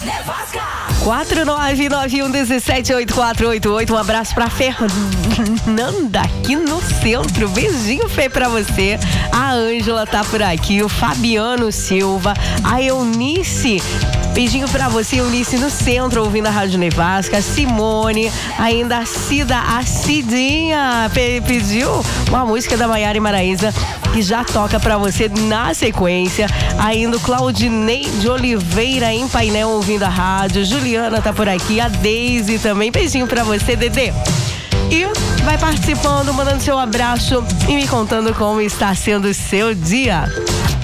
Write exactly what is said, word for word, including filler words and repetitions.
quatro nove nove um um sete oito quatro oito oito. Um abraço pra Fernanda aqui no centro. Beijinho, Fê, pra você. A Ângela tá por aqui. O Fabiano Silva. A Eunice. Beijinho pra você, Eunice, no centro, ouvindo a Rádio Nevasca. Simone, ainda a Cida, a Cidinha pe- pediu uma música da Maiara e Maraísa, que já toca pra você na sequência. Ainda o Claudinei de Oliveira em painel, ouvindo a rádio. Juliana tá por aqui, a Deise também. Beijinho pra você, Dedê. E vai participando, mandando seu abraço e me contando como está sendo o seu dia.